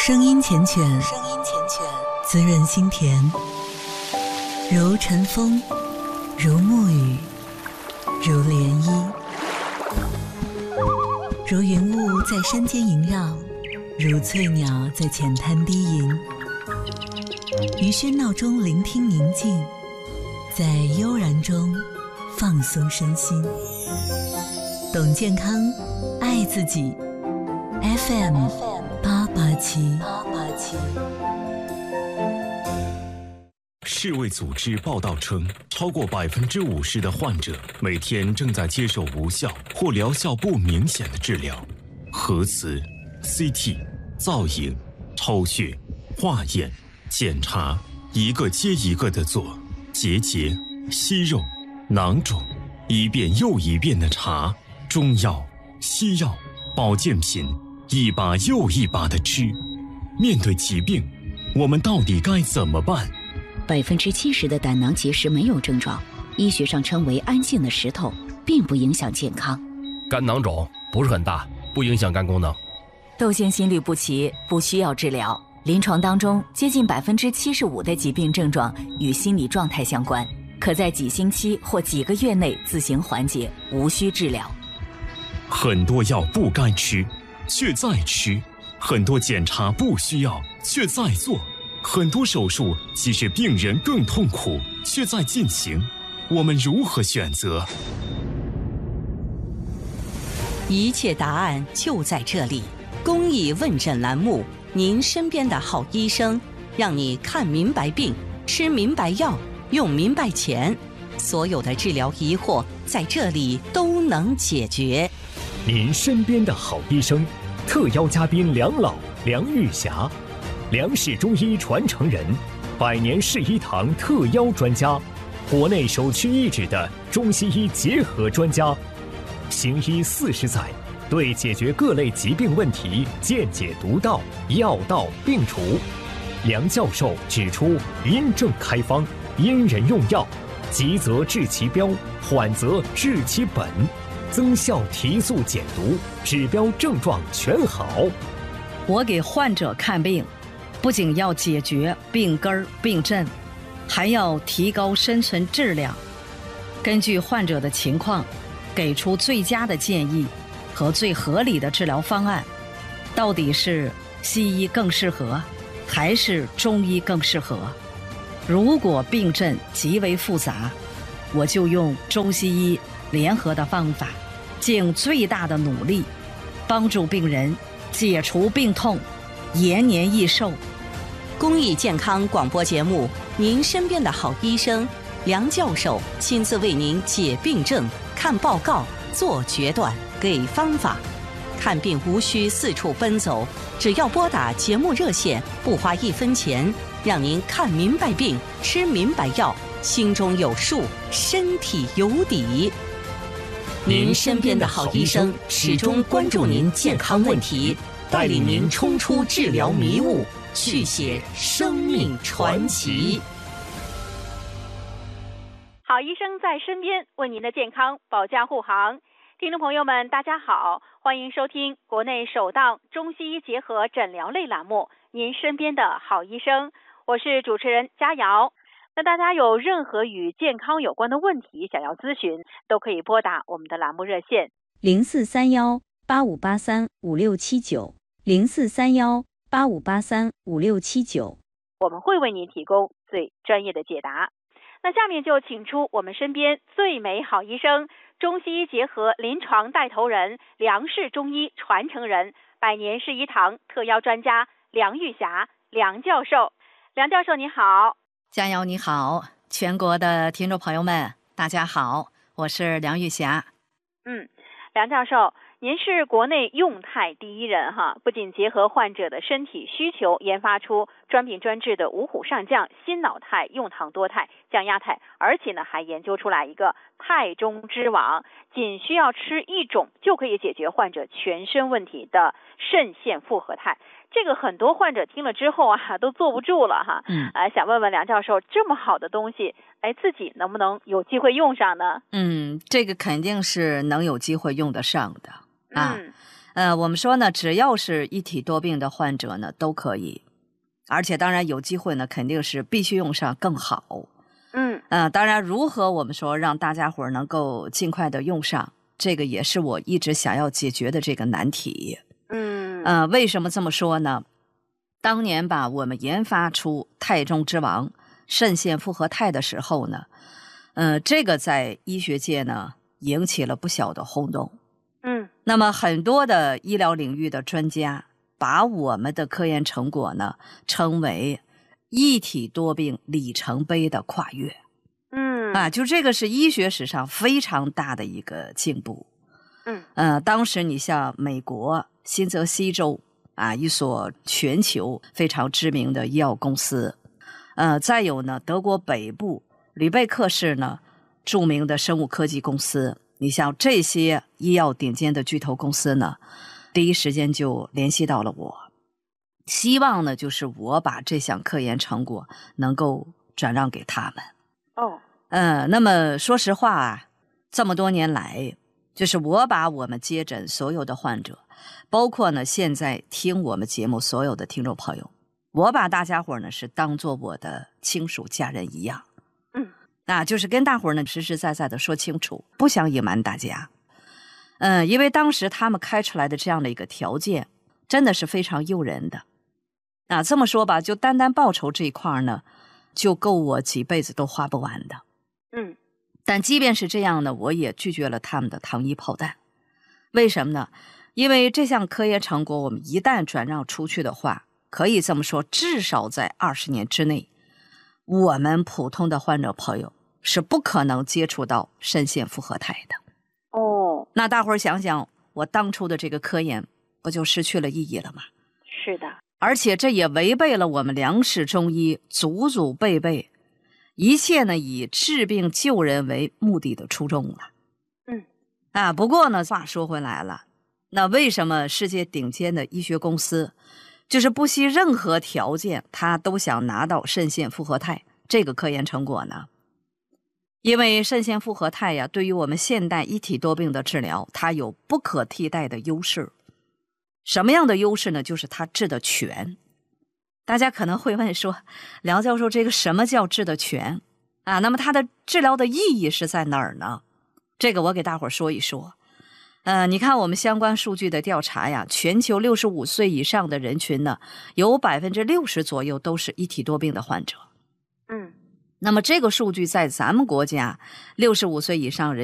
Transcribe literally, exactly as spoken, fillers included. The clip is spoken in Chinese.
声音缱绻，声音缱绻，滋润心田，如晨风，如沐雨，如涟漪，如云雾在山间萦绕，如翠鸟在浅滩低吟。于喧闹中聆听宁静，在悠然中放松身心。懂健康，爱自己。F M 八八七。 世卫组织报道称，超过百分之五十的患者每天正在接受无效或疗效不明显的治疗。核磁、C T、造影、抽血、化验、检查，一个接一个的做，结节、息肉、囊肿，一遍又一遍的查，中药、西药、保健品，一把又一把的吃。面对疾病，我们到底该怎么办？ 百分之七十的胆囊结石没有症状，医学上称为安静的石头，并不影响健康。 肝囊肿不是很大，不影响肝功能。 窦腺心律不齐不需要治疗，临床当中接近百分之七十五的疾病症状与心理状态相关，可在几星期或几个月内自行缓解，无需治疗。 很多药不该吃，却在吃；很多检查不需要，却在做；很多手术其实病人更痛苦，却在进行。我们如何选择？ 一切答案就在这里。公益问诊栏目，您身边的好医生，让你看明白病，吃明白药，用明白钱，所有的治疗疑惑在这里都能解决。 您身边的好医生，特邀嘉宾梁老、梁玉霞，梁氏中医传承人，百年世医堂特邀专家，国内首屈一指的中西医结合专家，行医四十载，对解决各类疾病问题见解独到，药到病除。梁教授指出，因症开方，因人用药，急则治其标，缓则治其本，增效提速减毒，指标症状全好。 我给患者看病，不仅要解决病根儿病症，还要提高生存质量，根据患者的情况给出最佳的建议和最合理的治疗方案。到底是西医更适合，还是中医更适合？如果病症极为复杂，我就用中西医联合的方法，尽最大的努力帮助病人解除病痛，延年益寿。 公益健康广播节目，您身边的好医生梁教授亲自为您解病症、看报告、做决断、给方法。看病无需四处奔走，只要拨打节目热线，不花一分钱，让您看明白病，吃明白药，心中有数，身体有底。您身边的好医生始终关注您健康问题，带领您冲出治疗迷雾，续写生命传奇。 好医生在身边，为您的健康保驾护航。听众朋友们，大家好，欢迎收听国内首档中西医结合诊疗类栏目《您身边的好医生》，我是主持人佳瑶。那大家有任何与健康有关的问题想要咨询，都可以拨打我们的栏目热线零四三幺八五八三五六七九零四三幺八五八三五六七九， 我们会为您提供最专业的解答。那下面就请出我们身边最美好医生，中西医结合临床带头人，梁氏中医传承人，百年世医堂特邀专家梁玉霞梁教授。梁教授你好。 佳瑶你好，全国的听众朋友们大家好，我是梁玉霞。 嗯，梁教授，您是国内用态第一人哈，不仅结合患者的身体需求，研发出专品专治的五虎上将心脑肽用糖多肽降压肽，而且呢还研究出来一个肽中之王，仅需要吃一种就可以解决患者全身问题的肾腺复合肽。这个很多患者听了之后啊，都坐不住了哈。嗯，呃，想问问梁教授，这么好的东西，哎，自己能不能有机会用上呢？ 嗯，这个肯定是能有机会用得上的啊。嗯呃，我们说呢，只要是一体多病的患者呢，都可以，而且当然有机会呢，肯定是必须用上更好。 嗯， 呃，当然如何我们说让大家伙能够尽快的用上，这个也是我一直想要解决的这个难题。 嗯， 呃，为什么这么说呢？当年吧，我们研发出肽中之王肾腺复合肽的时候呢，呃，这个在医学界呢引起了不小的轰动。 嗯， 那么很多的医疗领域的专家把我们的科研成果呢称为一体多病里程碑的跨越。 嗯， 啊，就这个是医学史上非常大的一个进步。 嗯， 呃，当时你像美国新泽西州啊，一所全球非常知名的医药公司，呃，再有呢，德国北部吕贝克市呢著名的生物科技公司，你像这些医药顶尖的巨头公司呢，第一时间就联系到了我，希望呢就是我把这项科研成果能够转让给他们。 哦， 呃，那么说实话啊，这么多年来，就是我把我们接诊所有的患者，包括呢现在听我们节目所有的听众朋友，我把大家伙呢是当做我的亲属家人一样。 嗯， 啊，就是跟大伙呢实实在在的说清楚，不想隐瞒大家。嗯、呃，因为当时他们开出来的这样的一个条件，真的是非常诱人的。啊，这么说吧，就单单报酬这一块呢，就够我几辈子都花不完的。 嗯， 但即便是这样呢，我也拒绝了他们的糖衣炮弹。为什么呢？因为这项科研成果我们一旦转让出去的话，可以这么说，至少在二十年之内，我们普通的患者朋友是不可能接触到肾腺复合肽的。 哦， 那大伙儿想想，我当初的这个科研不就失去了意义了吗？ 是的， 而且这也违背了我们梁氏中医祖祖辈辈一切呢以治病救人为目的的初衷了。 嗯， 啊，不过呢，话说回来了，那为什么世界顶尖的医学公司就是不惜任何条件，他都想拿到肾腺复合肽这个科研成果呢？因为肾腺复合肽呀，对于我们现代一体多病的治疗，它有不可替代的优势。什么样的优势呢？就是它治得全。大家可能会问说，梁教授，这个什么叫治得全啊？那么它的治疗的意义是在哪儿呢？这个我给大伙儿说一说。呃，你看我们相关数据的调查呀，全球六十五岁以上的人群呢，有百分之六十左右都是一体多病的患者。 嗯， 那么这个数据在咱们国家六十五岁以上人